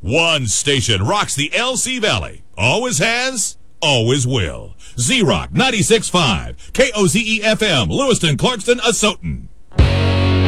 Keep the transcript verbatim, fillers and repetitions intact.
One station rocks the L C Valley. Always has, always will. Z-Rock ninety-six point five, K O Z E F M, Lewiston, Clarkston, Asotin.